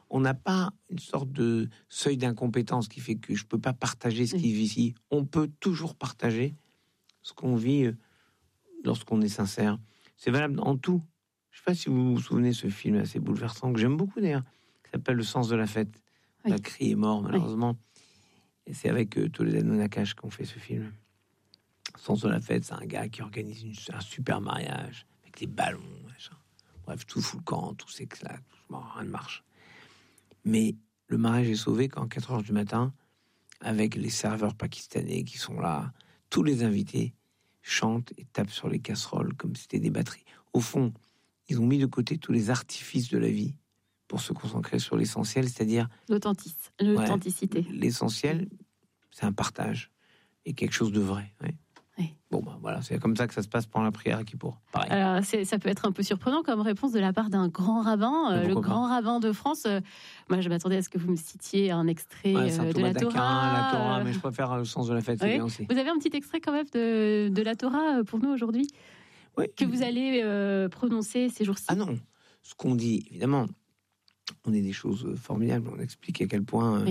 on n'a pas une sorte de seuil d'incompétence qui fait que je peux pas partager ce qui vit ici. On peut toujours partager ce qu'on vit lorsqu'on est sincère. C'est valable en tout. Je sais pas si vous vous souvenez de ce film assez bouleversant, que j'aime beaucoup d'ailleurs, qui s'appelle Le sens de la fête. Oui. Macri est mort, malheureusement. Et c'est avec Toledano Nakache qu'on fait ce film. Le sens de la fête, c'est un gars qui organise un super mariage, avec les ballons, machin. Bref, tout fout le camp, tout s'éclate, rien ne marche. Mais le mariage est sauvé quand, à 4h du matin, avec les serveurs pakistanais qui sont là, tous les invités chantent et tapent sur les casseroles comme si c'était des batteries. Au fond, ils ont mis de côté tous les artifices de la vie pour se concentrer sur l'essentiel, c'est-à-dire... L'authenticité. L'essentiel, c'est un partage et quelque chose de vrai. Ouais. Oui. Bon, voilà, c'est comme ça que ça se passe pendant la prière à Kippour. Pareil. Alors, ça peut être un peu surprenant comme réponse de la part d'un grand rabbin, le grand rabbin de France. Moi, je m'attendais à ce que vous me citiez un extrait de la Torah. Mais je préfère le sens de la fête, c'est bien aussi. Vous avez un petit extrait quand même de la Torah pour nous aujourd'hui, que vous allez prononcer ces jours-ci. Ah non, ce qu'on dit, évidemment, on dit des choses formidables, on explique à quel point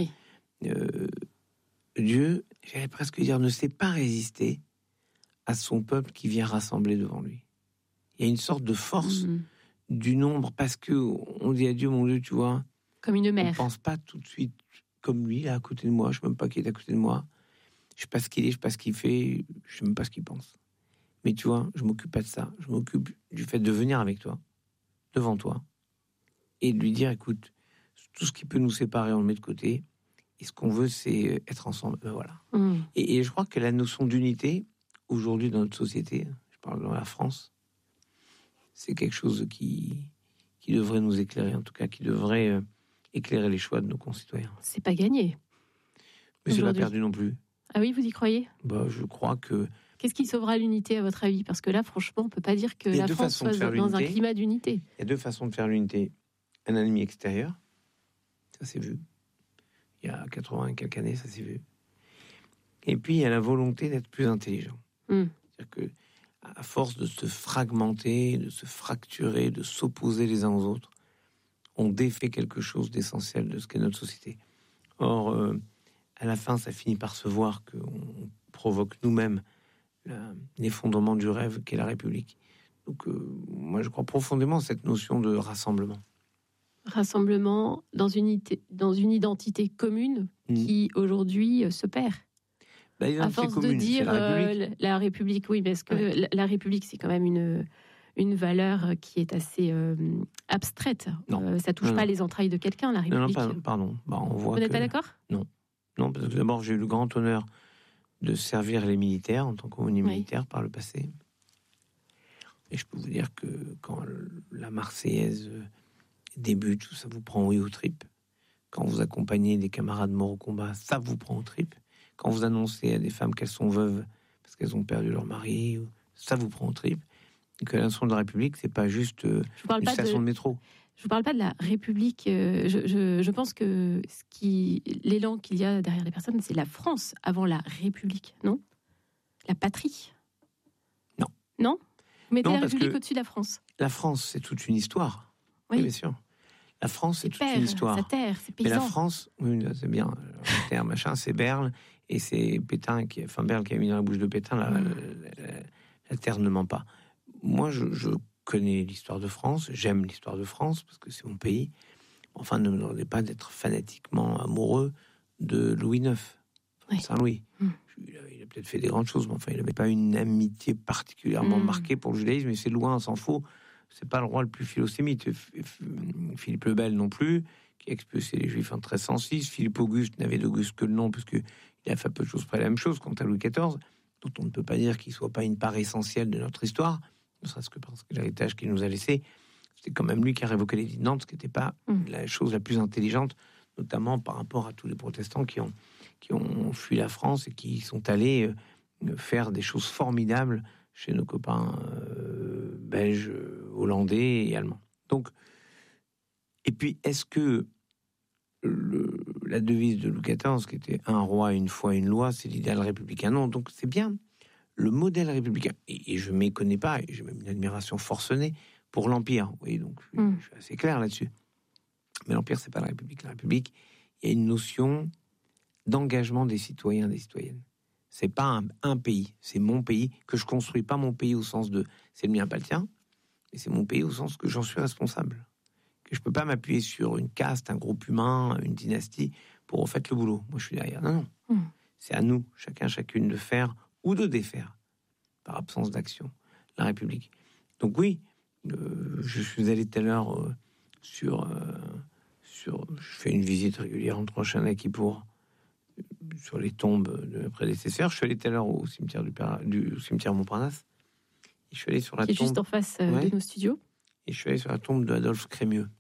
Dieu, j'allais presque dire, ne sait pas résister à son peuple qui vient rassembler devant lui. Il y a une sorte de force du nombre, parce que on dit à Dieu, mon Dieu, tu vois, comme une mère. On ne pense pas tout de suite comme lui, là, à côté de moi. Je ne sais même pas qui est à côté de moi. Je ne sais pas ce qu'il est, je ne sais pas ce qu'il fait, je ne sais même pas ce qu'il pense. Mais tu vois, je ne m'occupe pas de ça. Je m'occupe du fait de venir avec toi, devant toi, et de lui dire, écoute, tout ce qui peut nous séparer, on le met de côté. Et ce qu'on veut, c'est être ensemble. Ben voilà. Et je crois que la notion d'unité, aujourd'hui dans notre société, je parle dans la France, c'est quelque chose qui devrait nous éclairer, en tout cas, qui devrait éclairer les choix de nos concitoyens. C'est pas gagné. Mais c'est pas perdu non plus. Ah oui, vous y croyez ? Je crois que... Qu'est-ce qui sauvera l'unité, à votre avis ? Parce que là, franchement, on ne peut pas dire que la France soit dans un climat d'unité. Il y a deux façons de faire l'unité. Un ennemi extérieur, ça s'est vu. Il y a 80 et quelques années, ça s'est vu. Et puis, il y a la volonté d'être plus intelligent. C'est-à-dire que, à force de se fragmenter, de se fracturer, de s'opposer les uns aux autres, on défait quelque chose d'essentiel de ce qu'est notre société. Or, à la fin, ça finit par se voir qu'on provoque nous-mêmes l'effondrement du rêve qu'est la République. Donc, moi, je crois profondément à cette notion de rassemblement. Rassemblement dans une identité commune qui, aujourd'hui, se perd. À force commune, de dire la République, oui, parce que la République, c'est quand même une valeur qui est assez abstraite. Ça touche pas les entrailles de quelqu'un, la République. Non, pardon. On voit Vous n'êtes pas d'accord ? Non, parce que d'abord, j'ai eu le grand honneur de servir les militaires en tant qu'aumônier militaire par le passé. Et je peux vous dire que quand la Marseillaise débute, ça vous prend aux tripes. Quand vous accompagnez des camarades morts au combat, ça vous prend aux tripes. Quand vous annoncez à des femmes qu'elles sont veuves parce qu'elles ont perdu leur mari, ça vous prend aux tripes. Et que la nation de la République, c'est pas juste une station de métro. Je vous parle pas de la République. Je pense que l'élan qu'il y a derrière les personnes, c'est la France avant la République, non ? La patrie. Non. Vous mettez la République au-dessus de la France. La France, c'est toute une histoire. Oui, bien sûr. La France, c'est toute une histoire. Sa terre, c'est paysan. Mais la France, oui, c'est bien. La terre, machin, c'est Berle. Et c'est Pétain, Berle qui a mis dans la bouche de Pétain, la terre ne ment pas. Moi, je connais l'histoire de France, j'aime l'histoire de France, parce que c'est mon pays. Enfin, ne me demandez pas d'être fanatiquement amoureux de Louis IX, Saint-Louis. Il a peut-être fait des grandes choses, mais enfin, il n'avait pas une amitié particulièrement marquée pour le judaïsme, et c'est loin, on s'en fout. C'est pas le roi le plus philosémite. Philippe le Bel non plus, qui a expulsé les Juifs en 1306. Philippe Auguste n'avait d'Auguste que le nom, parce qu'il a fait peu de choses près la même chose. Quant à Louis XIV, dont on ne peut pas dire qu'il soit pas une part essentielle de notre histoire, ne serait-ce que parce que l'héritage qu'il nous a laissé, c'était quand même lui qui a révoqué l'édit de Nantes, ce qui n'était pas la chose la plus intelligente, notamment par rapport à tous les protestants qui ont fui la France et qui sont allés faire des choses formidables chez nos copains belges, hollandais et allemands. Donc, et puis, est-ce que la devise de Louis XIV, qui était un roi, une foi, une loi, c'est l'idéal républicain? Non, donc c'est bien le modèle républicain. Et je ne méconnais pas, et j'ai même une admiration forcenée pour l'Empire. Oui, donc je suis assez clair là-dessus. Mais l'Empire, c'est pas la République. La République, il y a une notion d'engagement des citoyens et des citoyennes. C'est pas un pays, c'est mon pays, que je construis, pas mon pays au sens de c'est le mien, pas le tien, mais c'est mon pays au sens que j'en suis responsable. Que je peux pas m'appuyer sur une caste, un groupe humain, une dynastie pour refaire le boulot. Moi, je suis derrière. Non. C'est à nous, chacune, de faire ou de défaire, par absence d'action, la République. Donc oui, je suis allé tout à l'heure je fais une visite régulière entre Rosh et Kippour sur les tombes de mes prédécesseurs. Je suis allé tout à l'heure au cimetière du cimetière Montparnasse. Et je suis allé sur la tombe juste en face de nos studios. Et je suis allé sur la tombe de Adolphe Crémieux.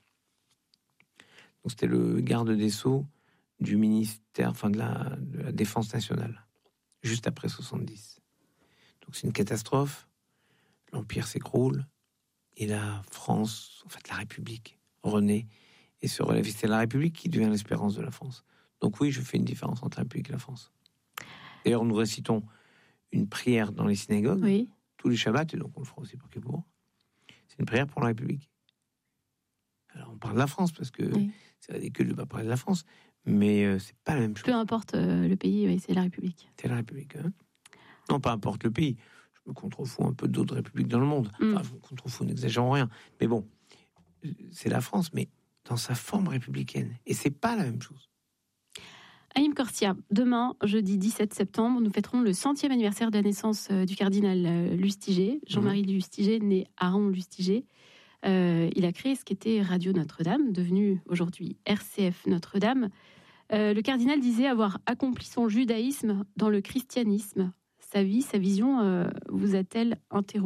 Donc c'était le garde des Sceaux du ministère, de la Défense nationale, juste après 70. Donc c'est une catastrophe. L'Empire s'écroule et la France, la République, renaît et se relève. Et c'est la République qui devient l'espérance de la France. Donc oui, je fais une différence entre la République et la France. D'ailleurs, nous récitons une prière dans les synagogues, tous les Shabbats, et donc on le fera aussi pour Kippour. C'est une prière pour la République. Alors on parle de la France, parce que c'est ridicule de ne pas parler de la France, mais c'est pas la même chose. Peu importe le pays, c'est la République. C'est la République, hein. Non, peu importe le pays. Je me contrefous un peu d'autres républiques dans le monde. Enfin, je me contrefous, n'exagérons rien. Mais bon, c'est la France, mais dans sa forme républicaine. Et c'est pas la même chose. Haïm Corsia, demain, jeudi 17 septembre, nous fêterons le 100e anniversaire de la naissance du cardinal Lustiger, Jean-Marie Lustiger, né Aaron Lustiger. Il a créé ce qu'était Radio Notre-Dame, devenu aujourd'hui RCF Notre-Dame. Le cardinal disait avoir accompli son judaïsme dans le christianisme. Sa vie, sa vision, vous a-t-elle interrogé ?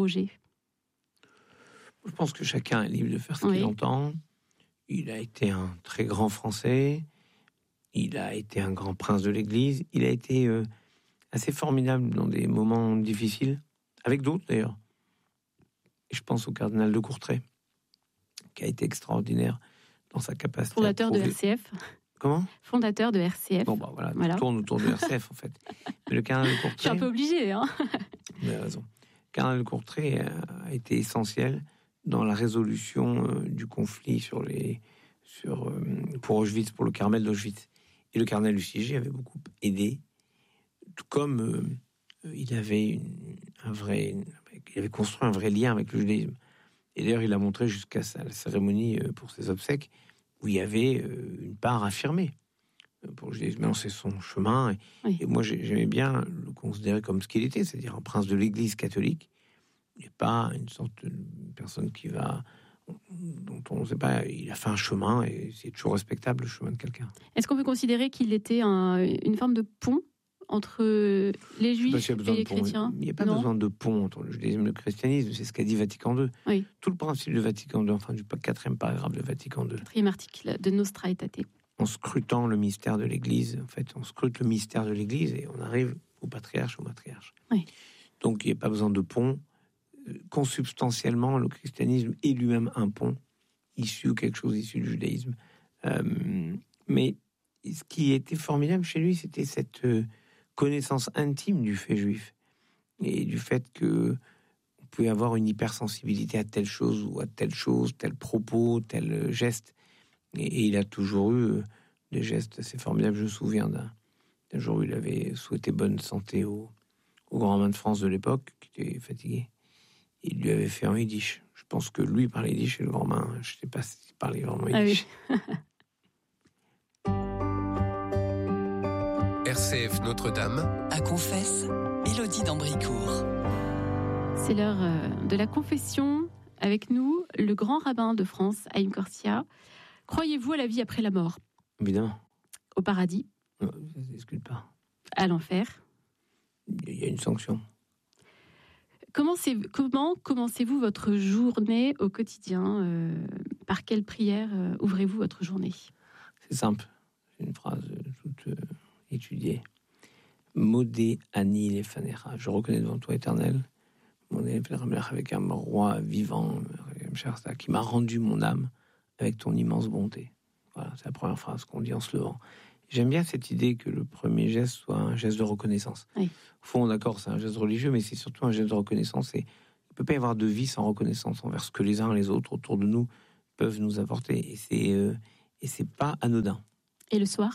Je pense que chacun est libre de faire ce qu'il entend. Il a été un très grand Français. Il a été un grand prince de l'Église. Il a été assez formidable dans des moments difficiles, avec d'autres d'ailleurs. Et je pense au cardinal de Courtrai, qui a été extraordinaire dans sa capacité. Fondateur de RCF. Comment ? Fondateur de RCF. Bon, voilà. Tourne autour de RCF, en fait. Mais le cardinal de Courtrai... Je suis un peu obligé, hein. Vous avez raison. Le cardinal de Courtrai a été essentiel dans la résolution du conflit pour Auschwitz, pour le Carmel d'Auschwitz. Et le cardinal Lustiger avait beaucoup aidé, tout comme il avait construit un vrai lien avec le judaïsme. Et d'ailleurs, il a montré jusqu'à la cérémonie pour ses obsèques, où il y avait une part affirmée pour le judaïsme. Mais c'est son chemin. Et moi, j'aimais bien le considérer comme ce qu'il était, c'est-à-dire un prince de l'Église catholique. Il n'est pas une sorte de personne dont on ne sait pas, il a fait un chemin et c'est toujours respectable le chemin de quelqu'un. Est-ce qu'on peut considérer qu'il était une forme de pont entre les juifs et les chrétiens ? Il n'y a pas besoin de pont entre le judaïsme et le christianisme, c'est ce qu'a dit Vatican II. Oui. Tout le principe de Vatican II, du 4e paragraphe de Vatican II. 4e article de Nostra Aetate. En scrutant le mystère de l'Église, on scrute le mystère de l'Église et on arrive au patriarche, au matriarche. Oui. Donc il n'y a pas besoin de pont. Consubstantiellement, le christianisme est lui-même un pont quelque chose issu du judaïsme. Mais ce qui était formidable chez lui, c'était cette connaissance intime du fait juif et du fait que on pouvait avoir une hypersensibilité à telle chose ou à telle chose, tel propos, tel geste. Et il a toujours eu des gestes assez formidables. Je me souviens d'un jour où il avait souhaité bonne santé au grand main de France de l'époque, qui était fatigué. Il lui avait fait en yiddish. Je pense que lui parlait yiddish et le grand main, je ne sais pas s'il parlait vraiment yiddish. RCF Notre-Dame. À Confesse, Élodie d'Ambricourt. C'est l'heure de la confession. Avec nous, le grand rabbin de France, Haïm Corsia. Croyez-vous à la vie après la mort ? Évidemment. Au paradis ? Non, ça ne se discute pas. À l'enfer ? Il y a une sanction. Comment commencez-vous votre journée au quotidien ? Par quelle prière ouvrez-vous votre journée ? C'est simple. C'est une phrase toute étudiée. Modé Ani Lefanecha. Je reconnais devant toi, Éternel, mon avec un roi vivant, qui m'a rendu mon âme avec ton immense bonté. Voilà, c'est la première phrase qu'on dit en se levant. J'aime bien cette idée que le premier geste soit un geste de reconnaissance. Oui. Au fond, d'accord, c'est un geste religieux, mais c'est surtout un geste de reconnaissance. Et il ne peut pas y avoir de vie sans reconnaissance envers ce que les uns et les autres autour de nous peuvent nous apporter. Et Et c'est pas anodin. Et le soir ?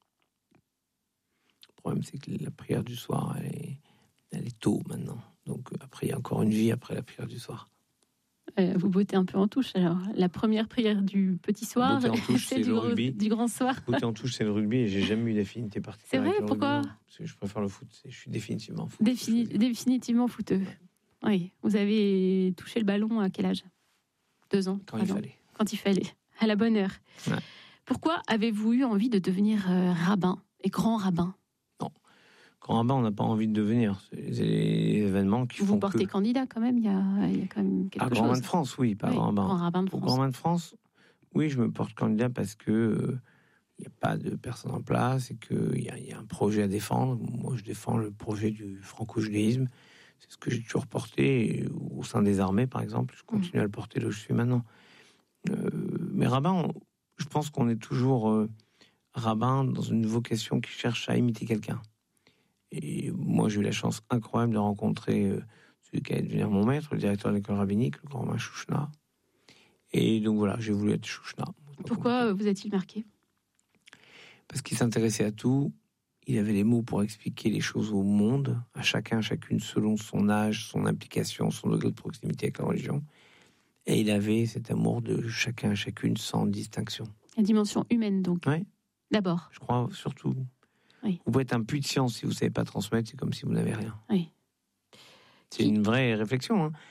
Le problème, c'est que la prière du soir, elle est tôt maintenant. Donc après, il y a encore une vie après la prière du soir. Vous bottez un peu en touche, alors. La première prière du petit soir, c'est du grand soir. Botter en touche, c'est le rugby, et j'ai jamais eu d'affinité particulière. C'est vrai, pourquoi ? Parce que je préfère le foot. Je suis définitivement foot. Définitivement footeux. Ouais. Oui. Vous avez touché le ballon à quel âge ? 2 ans. Quand il fallait. Quand il fallait, à la bonne heure. Ouais. Pourquoi avez-vous eu envie de devenir rabbin et grand rabbin ? Grand rabbin, on n'a pas envie de devenir. C'est des événements qui font que... Vous portez candidat quand même, il y a quand même quelque chose. Grand rabbin de France, oui, pas grand rabbin. Grand rabbin de France. Pour grand rabbin de France, oui, je me porte candidat parce que il n'y a pas de personne en place et qu'il y a un projet à défendre. Moi, je défends le projet du franco-judaïsme. C'est ce que j'ai toujours porté au sein des armées, par exemple. Je continue à le porter là où je suis maintenant. Mais rabbin, je pense qu'on est toujours rabbin dans une vocation qui cherche à imiter quelqu'un. Et moi, j'ai eu la chance incroyable de rencontrer celui qui allait devenir mon maître, le directeur de l'école rabbinique, le grand rabbin Chouchna. Et donc voilà, j'ai voulu être Chouchna. Pourquoi vous a-t-il marqué ? Parce qu'il s'intéressait à tout. Il avait les mots pour expliquer les choses au monde, à chacun, à chacune, selon son âge, son implication, son degré de proximité avec la religion. Et il avait cet amour de chacun, à chacune, sans distinction. La dimension humaine, donc. Oui. D'abord. Je crois, surtout. Oui. Vous pouvez être un puits de science si vous ne savez pas transmettre, c'est comme si vous n'avez rien. Oui. C'est une vraie réflexion. Hein.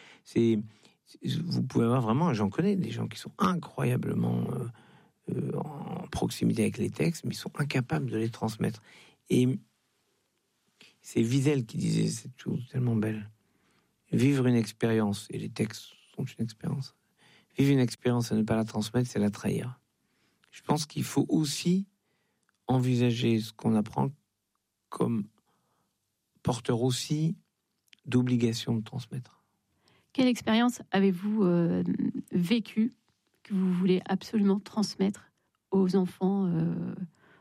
Vous pouvez avoir vraiment, j'en connais des gens qui sont incroyablement en proximité avec les textes, mais ils sont incapables de les transmettre. Et c'est Wiesel qui disait cette chose tellement belle. Vivre une expérience, et les textes sont une expérience. Vivre une expérience et ne pas la transmettre, c'est la trahir. Je pense qu'il faut aussi envisager ce qu'on apprend comme porteur aussi d'obligation de transmettre. Quelle expérience avez-vous vécue que vous voulez absolument transmettre aux enfants d'aujourd'hui ?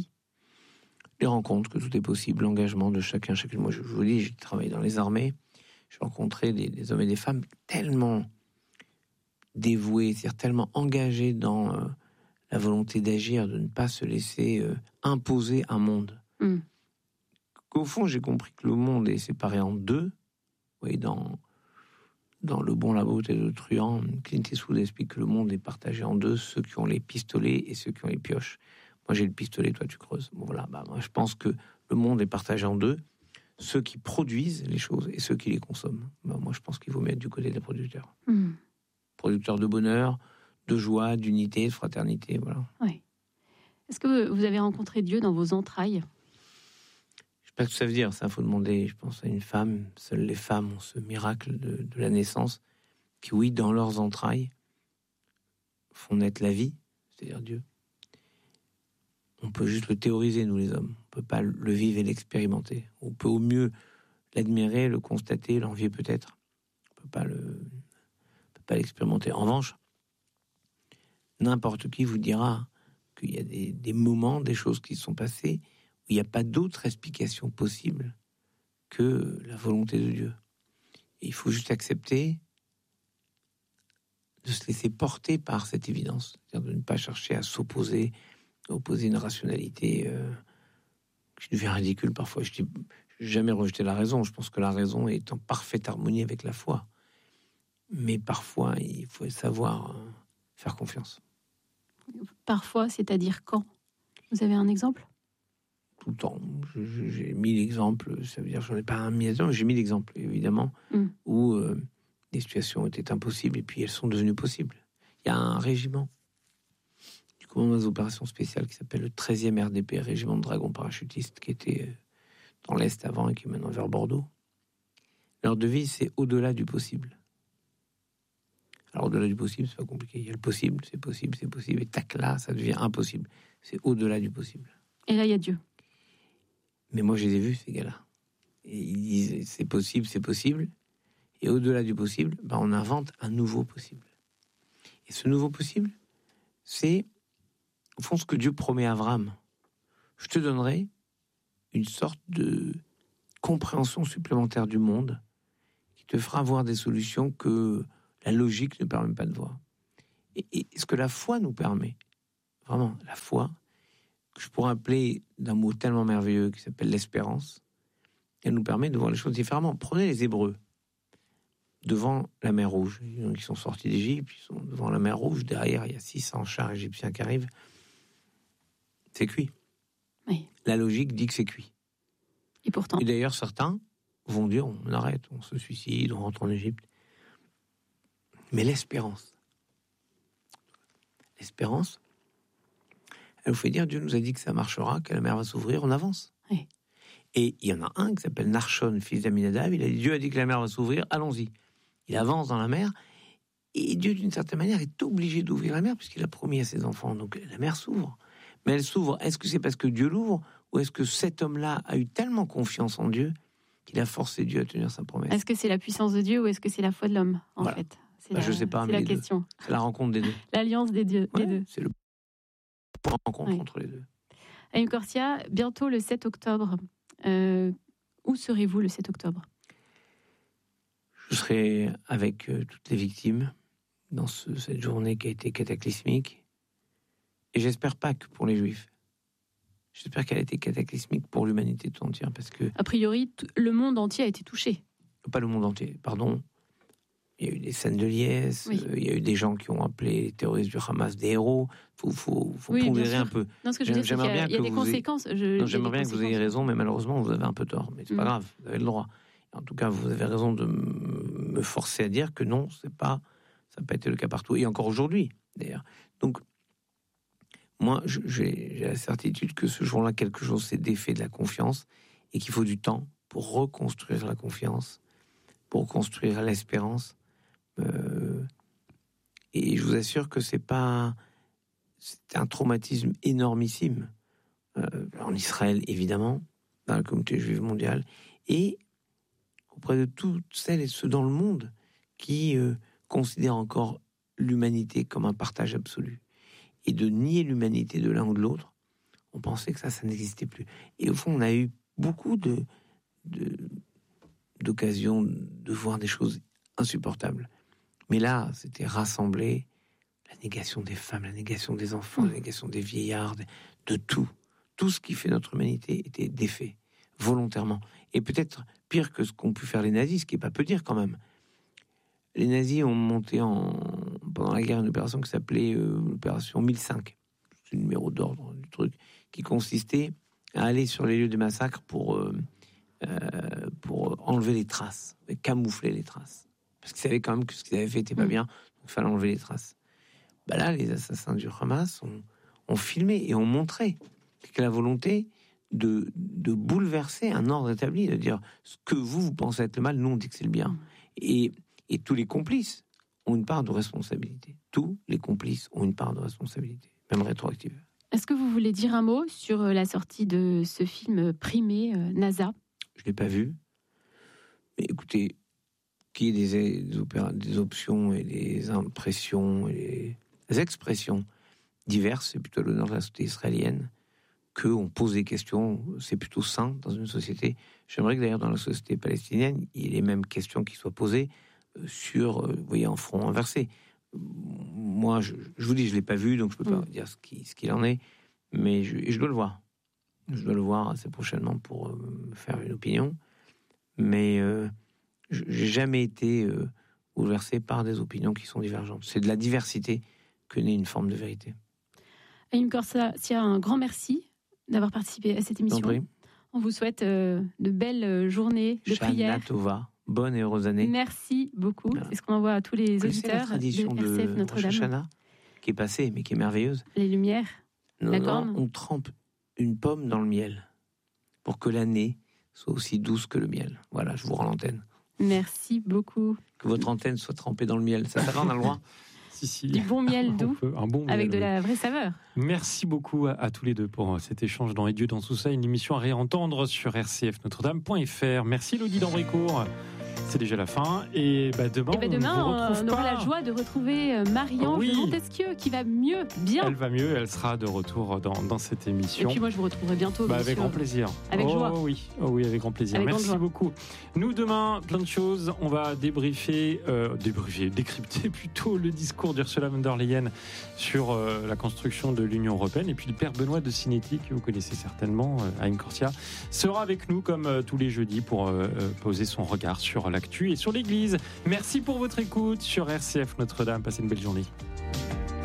Les rencontres, que tout est possible, l'engagement de chacun, chacune. Moi, je vous dis, j'ai travaillé dans les armées, j'ai rencontré des hommes et des femmes tellement dévoués, c'est-à-dire tellement engagés dans la volonté d'agir, de ne pas se laisser imposer un monde. Qu'au fond, j'ai compris que le monde est séparé en deux. Oui, dans Le Bon, la beauté de Truand, Clint Eastwood explique que le monde est partagé en deux, ceux qui ont les pistolets et ceux qui ont les pioches. Moi, j'ai le pistolet, toi, tu creuses. Bon, voilà. Moi, je pense que le monde est partagé en deux, ceux qui produisent les choses et ceux qui les consomment. Moi, je pense qu'il vaut mettre du côté des producteurs. Producteurs de bonheur, de joie, d'unité, de fraternité, voilà. Oui. Est-ce que vous avez rencontré Dieu dans vos entrailles ? Je sais pas ce que ça veut dire. Ça, faut demander, je pense, à une femme. Seules les femmes ont ce miracle de la naissance, qui, oui, dans leurs entrailles, font naître la vie, c'est-à-dire Dieu. On peut juste le théoriser, nous les hommes. On peut pas le vivre et l'expérimenter. On peut au mieux l'admirer, le constater, l'envier peut-être. On peut pas l'expérimenter. En revanche, n'importe qui vous dira qu'il y a des moments, des choses qui se sont passées où il n'y a pas d'autre explication possible que la volonté de Dieu. Et il faut juste accepter de se laisser porter par cette évidence, c'est-à-dire de ne pas chercher à opposer une rationalité qui devient ridicule parfois. Je n'ai jamais rejeté la raison. Je pense que la raison est en parfaite harmonie avec la foi. Mais parfois, il faut savoir faire confiance. Parfois, c'est-à-dire quand ? Vous avez un exemple ? Tout le temps. J'ai mis l'exemple, ça veut dire que j'en ai pas un million, mais j'ai mis l'exemple, évidemment, où des situations étaient impossibles et puis elles sont devenues possibles. Il y a un régiment du commandement des opérations spéciales qui s'appelle le 13e RDP, régiment de dragons parachutistes, qui était dans l'Est avant et qui est maintenant vers Bordeaux. Leur devise, c'est au-delà du possible. Alors, au-delà du possible, c'est pas compliqué. Il y a le possible, c'est possible, et tac, là, ça devient impossible. C'est au-delà du possible. Et là, il y a Dieu. Mais moi, je les ai vus, ces gars-là. Et ils disent, c'est possible. Et au-delà du possible, on invente un nouveau possible. Et ce nouveau possible, c'est, au fond, ce que Dieu promet à Abraham. Je te donnerai une sorte de compréhension supplémentaire du monde qui te fera voir des solutions que la logique ne permet pas de voir. Et ce que la foi nous permet, vraiment la foi, que je pourrais appeler d'un mot tellement merveilleux qui s'appelle l'espérance. Elle nous permet de voir les choses différemment. Prenez les Hébreux devant la mer Rouge. Ils sont sortis d'Égypte, ils sont devant la mer Rouge. Derrière, il y a 600 chars égyptiens qui arrivent. C'est cuit. Oui. La logique dit que c'est cuit. Et pourtant. Et d'ailleurs, certains vont dire on arrête, on se suicide, on rentre en Égypte. Mais l'espérance, elle vous fait dire Dieu nous a dit que ça marchera, que la mer va s'ouvrir, on avance. Oui. Et il y en a un qui s'appelle Narshon, fils d'Aminadab, il a dit Dieu a dit que la mer va s'ouvrir, allons-y. Il avance dans la mer, et Dieu, d'une certaine manière, est obligé d'ouvrir la mer, puisqu'il a promis à ses enfants. Donc la mer s'ouvre. Mais elle s'ouvre, est-ce que c'est parce que Dieu l'ouvre, ou est-ce que cet homme-là a eu tellement confiance en Dieu qu'il a forcé Dieu à tenir sa promesse? Est-ce que c'est la puissance de Dieu, ou est-ce que c'est la foi de l'homme, en fait? Je ne sais pas, c'est mais la question. C'est la rencontre des deux. L'alliance des deux. C'est le rencontre entre les deux. Haïm Korsia, bientôt le 7 octobre. Où serez-vous le 7 octobre? Je serai avec toutes les victimes dans cette journée qui a été cataclysmique. Et j'espère pas que pour les Juifs. J'espère qu'elle a été cataclysmique pour l'humanité tout entière. Parce que, a priori, le monde entier a été touché. Pas le monde entier, pardon. Il y a eu des scènes de liesse, il y a eu des gens qui ont appelé les terroristes du Hamas des héros. Faut pondérer un peu. Non, ce que je veux dire, c'est qu'il y a des conséquences. J'aimerais bien que vous ayez raison, mais malheureusement, vous avez un peu tort. Mais c'est pas grave, vous avez le droit. En tout cas, vous avez raison de me forcer à dire que non, ça n'a pas été le cas partout. Et encore aujourd'hui, d'ailleurs. Donc, moi, j'ai la certitude que ce jour-là, quelque chose s'est défait de la confiance et qu'il faut du temps pour reconstruire la confiance, pour construire l'espérance. Et je vous assure que c'est un traumatisme énormissime en Israël, évidemment, dans la communauté juive mondiale, et auprès de toutes celles et ceux dans le monde qui considèrent encore l'humanité comme un partage absolu. Et de nier l'humanité de l'un ou de l'autre, on pensait que ça n'existait plus. Et au fond, on a eu beaucoup d'occasions de voir des choses insupportables. Mais là, c'était rassemblé la négation des femmes, la négation des enfants, la négation des vieillards, de tout. Tout ce qui fait notre humanité était défait, volontairement. Et peut-être pire que ce qu'ont pu faire les nazis, ce qui n'est pas peu dire quand même. Les nazis ont monté pendant la guerre une opération qui s'appelait l'opération 1005. C'est le numéro d'ordre du truc, qui consistait à aller sur les lieux de massacre pour enlever les traces, camoufler les traces. Parce qu'ils savaient quand même que ce qu'ils avaient fait n'était pas bien, donc il fallait enlever les traces. Là, les assassins du Hamas ont filmé et ont montré que la volonté de bouleverser un ordre établi, de dire ce que vous pensez être le mal, nous on dit que c'est le bien. Et tous les complices ont une part de responsabilité. Tous les complices ont une part de responsabilité, même rétroactive. Est-ce que vous voulez dire un mot sur la sortie de ce film primé, NASA? Je ne l'ai pas vu. Mais écoutez, qu'il y ait des options et des impressions et des expressions diverses, c'est plutôt l'honneur de la société israélienne. Qu'on pose des questions, c'est plutôt sain dans une société. J'aimerais que d'ailleurs dans la société palestinienne, il y ait les mêmes questions qui soient posées sur, vous voyez, en front inversé. Moi, je vous dis, je ne l'ai pas vu, donc je ne peux pas dire ce qu'il en est, mais je dois le voir. Je dois le voir assez prochainement pour me faire une opinion. Mais je n'ai jamais été bouleversé par des opinions qui sont divergentes. C'est de la diversité que naît une forme de vérité. Haïm Korsia, un grand merci d'avoir participé à cette émission. On vous souhaite de belles journées de prière. Shana Tova. Bonne et heureuse année. Merci beaucoup. Voilà. C'est ce qu'on envoie à tous les auditeurs la tradition de RCF Notre-Dame. Rosh Hashanah, qui est passée, mais qui est merveilleuse. Les lumières, la corne. On trempe une pomme dans le miel pour que l'année soit aussi douce que le miel. Voilà, je vous rends l'antenne. Merci beaucoup. Que votre antenne soit trempée dans le miel. Ça va, on a le droit? Si. Du bon miel doux, un bon miel, avec de la vraie saveur. Merci beaucoup à tous les deux pour cet échange dans Et Dieu dans tout ça, une émission à réentendre sur rcfnotredame.fr. Merci Elodie d'Ambricourt. C'est déjà la fin. Et demain, on aura la joie de retrouver Marie-Ange de Montesquieu qui va mieux, bien. Elle va mieux, elle sera de retour dans cette émission. Et puis moi, je vous retrouverai bientôt. Avec grand plaisir. Avec joie. Oui, avec grand plaisir. Merci beaucoup. Nous, demain, plein de choses. On va décrypter plutôt le discours d'Ursula von der Leyen sur la construction de l'Union européenne. Et puis le père Benoît de Sinetti, que vous connaissez certainement, Haïm Corsia, sera avec nous comme tous les jeudis pour poser son regard sur l'actu et sur l'Église. Merci pour votre écoute sur RCF Notre-Dame. Passez une belle journée.